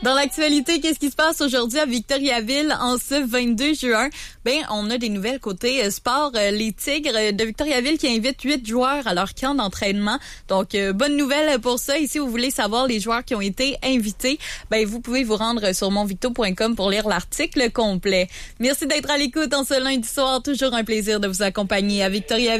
Dans l'actualité, qu'est-ce qui se passe aujourd'hui à Victoriaville en ce 22 juin? On a des nouvelles côté sport. Les Tigres de Victoriaville qui invitent 8 joueurs à leur camp d'entraînement. Donc, bonne nouvelle pour ça. Et si vous voulez savoir les joueurs qui ont été invités, vous pouvez vous rendre sur monvicto.com pour lire l'article complet. Merci d'être à l'écoute en ce lundi soir. Toujours un plaisir de vous accompagner à Victoriaville.